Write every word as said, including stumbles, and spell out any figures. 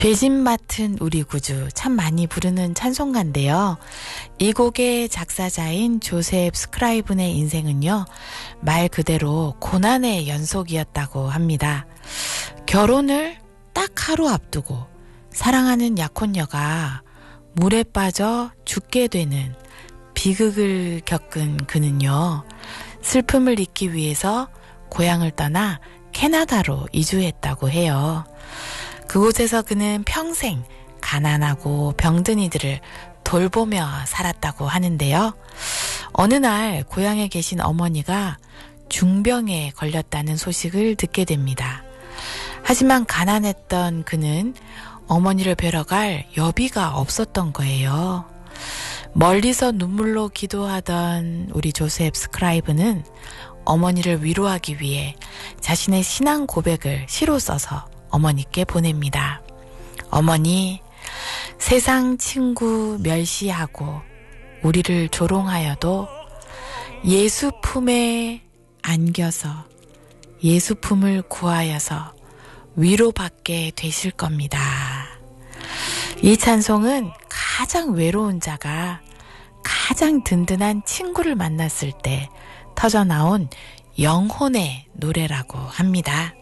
배신 맡은 우리 구주 참 많이 부르는 찬송가인데요. 이 곡의 작사자인 조셉 스크라이븐의 인생은요, 말 그대로 고난의 연속이었다고 합니다. 결혼을 딱 하루 앞두고 사랑하는 약혼녀가 물에 빠져 죽게 되는 비극을 겪은 그는요, 슬픔을 잊기 위해서 고향을 떠나 캐나다로 이주했다고 해요. 그곳에서 그는 평생 가난하고 병든 이들을 돌보며 살았다고 하는데요. 어느 날 고향에 계신 어머니가 중병에 걸렸다는 소식을 듣게 됩니다. 하지만 가난했던 그는 어머니를 뵈러 갈 여비가 없었던 거예요. 멀리서 눈물로 기도하던 우리 조셉 스크라이브는 어머니를 위로하기 위해 자신의 신앙 고백을 시로 써서 어머니께 보냅니다. 어머니, 세상 친구 멸시하고 우리를 조롱하여도 예수 품에 안겨서 예수 품을 구하여서 위로받게 되실 겁니다. 이 찬송은 가장 외로운 자가 가장 든든한 친구를 만났을 때 터져나온 영혼의 노래라고 합니다.